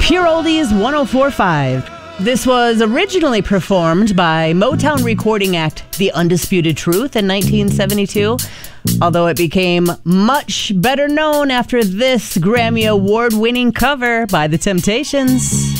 Pure Oldies 104.5. This was originally performed by Motown recording act The Undisputed Truth in 1972, although it became much better known after this Grammy Award-winning cover by The Temptations.